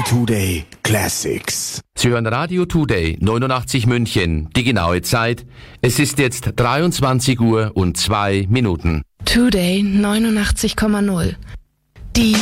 Today Classics. Sie hören Radio Today 89 München. Die genaue Zeit. Es ist jetzt 23:02 Uhr. Today 89,0. Die